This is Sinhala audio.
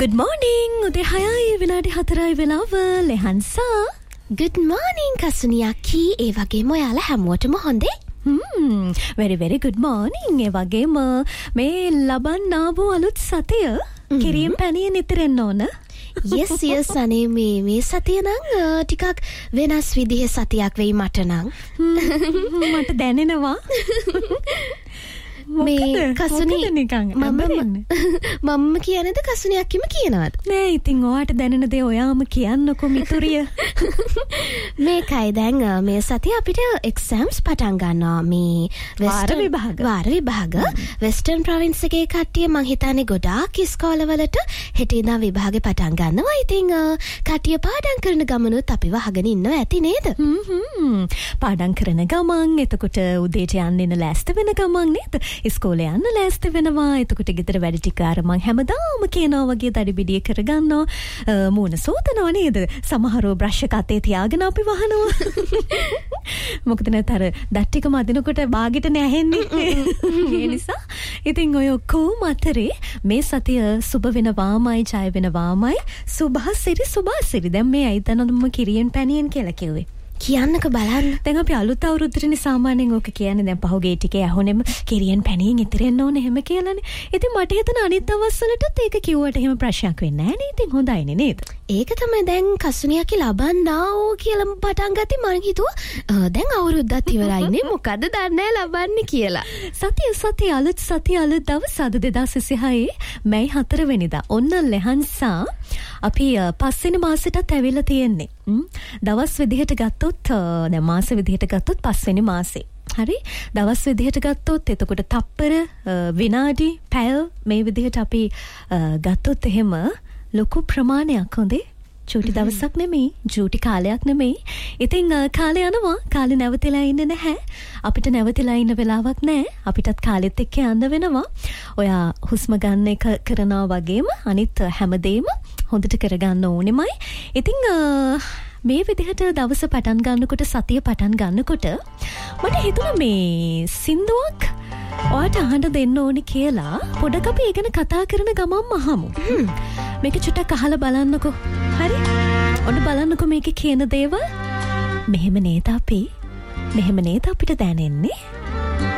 Good morning. උදේ 6යි විනාඩි 4යි වෙලාව ලෙහන්සා. Good morning කසුනියකි. ඒ වගේම ඔයාලා හැමෝටම හොඳේ? Very very good morning. ඒ වගේම මේ ලබන්න ආපු අලුත් සතිය කිරියෙන් පැනියෙන් ඉතිරෙන්න ඕන. yes අනේ මේ සතිය නම් ටිකක් වෙනස් විදිහේ සතියක් වෙයි මට නම්. මට දැනෙනවා. මේ කසුනි මම කියනද කසුනියක්කිම කියනවද? නෑ ඉතින් ඔයාට දැනෙන දේ ඔයාම කියන්නකො මිතුරිය. මේකයි දැන් මේ සතිය අපිට එක්සෑම්ස් පටන් ගන්නවා මේ වාර විභාග වෙස්ටර්න් ප්‍රොවින්ස් එකේ කට්ටිය මං හිතන්නේ ගොඩාක් ඉස්කෝලවලට හෙට ඉඳන් විභාගේ පටන් ගන්නවා. ඉතින් කට්ටිය පාඩම් කරන ගමනුත් අපිව අහගෙන ඉන්නවා ඇති නේද? පාඩම් කරන ගමන් එතකොට උදේට යන්න එන ලෑස්ති වෙන ගමන් නේද? ඉස්කෝලේ යන්න ලෑස්ති වෙනවා. එතකොට ගෙදර වැඩ ටික අර මං හැමදාම කියනවා වගේ දඩිබිඩිය කරගන්නවා. මූණ සෝතනවා නේද? සමහරව බ්‍රෂ් එක අතේ තියාගෙන අපි වහනවා. මොකද නැතර දත් ටික මදිනකොට බාගෙට නැහෙන්නේ. ඒ නිසා ඉතින් ඔය ඔක්කොම අතරේ මේ සතිය සුබ වෙනවාමයි ජය වෙනවාමයි සුභාසිරි දැන් මේ අයිතනම කිරියෙන් පැනියෙන් කියලා කිව්වේ. කියන්නක බලන්න. දැන් අපි අලුත් අවුරුද්දටනේ සාමාන්‍යයෙන් ඕක කියන්නේ. දැන් පහුගිය ටිකේ ඇහුනෙම කිරියෙන් පැනියෙන් ඉතිරෙන්න ඕනේ එහෙම කියලානේ. ඉතින් මට හිතෙන අනිත් අවස්වලටත් ඒක කිව්වට එහෙම ප්‍රශ්නයක් වෙන්නේ නැහැ නේ. ඉතින් හොඳයිනේ නේද? ඒක තමයි දැන් කසුනියකි ලබන්නාෝ කියලා පටන් ගත්තේ මං හිතුවා දැන් අවුරුද්දත් ඉවරයිනේ මොකද්ද දන්නේ ලබන්නේ කියලා. සතිය අලුත් දවස් අද 2026 මැයි 4 වෙනිදා. ඔන්න ලෙහන්සා අපි 5 වෙනි මාසෙටත් ඇවිල්ලා තියෙන්නේ. දවස් විදිහට ගත්තොත් දැන් මාස විදිහට ගත්තොත් 5 වෙනි මාසේ. හරි දවස් විදිහට ගත්තොත් එතකොට තප්පර විනාඩි පැය මේ විදිහට අපි ගත්තොත් එහෙම ලොකු ප්‍රමාණයක් හොඳේ. චූටි දවසක් නෙමෙයි, චූටි කාලයක් නෙමෙයි. ඉතින් කාලේ යනවා. කාලේ නැවතිලා ඉන්නේ නැහැ. අපිට නැවතිලා ඉන්න වෙලාවක් නැහැ. අපිටත් කාලෙත් එක්ක යන්න වෙනවා. ඔයා හුස්ම ගන්න එක කරනවා වගේම අනිත් හැමදේම හොඳට කරගන්න ඕනෙමයි. ඉතින් මේ විදිහට දවස පටන් ගන්නකොට සතිය පටන් ගන්නකොට මට හිතුණා මේ සින්දුවක් ඔයාට අහන්න දෙන්න ඕනේ කියලා. පොඩක් අපි ඒ ගැන කතා කරන ගමන්ම අහමු. මේක චුට්ටක් අහලා බලන්නකෝ. හරි? ඔන්න බලන්නකෝ මේකේ කියන දේවල්. මෙහෙම නේද අපිට දැනෙන්නේ?